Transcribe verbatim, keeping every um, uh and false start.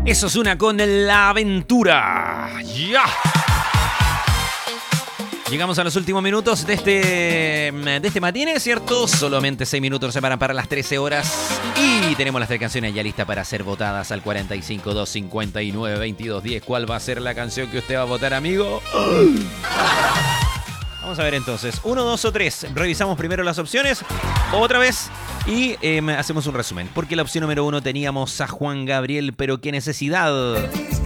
Eso es una con La Aventura. ¡Ya! Llegamos a los últimos minutos de este, de este matine, ¿cierto? Solamente seis minutos nos separan para las trece horas. Y tenemos las tres canciones ya listas para ser votadas al cuarenta y cinco, dos cincuenta y nueve, veintidós diez. ¿Cuál va a ser la canción que usted va a votar, amigo? Vamos a ver entonces. Uno, dos o tres. Revisamos primero las opciones. Otra vez. Y eh, hacemos un resumen. Porque la opción número uno teníamos a Juan Gabriel, pero qué necesidad.